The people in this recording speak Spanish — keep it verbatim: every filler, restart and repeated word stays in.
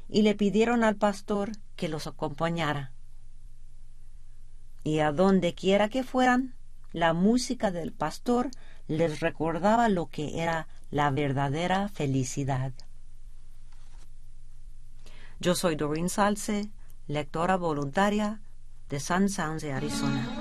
y le pidieron al pastor que los acompañara. Y a donde quiera que fueran, la música del pastor les recordaba lo que era la verdadera felicidad. Yo soy Doreen Salce, lectora voluntaria de Sun Sounds de Arizona.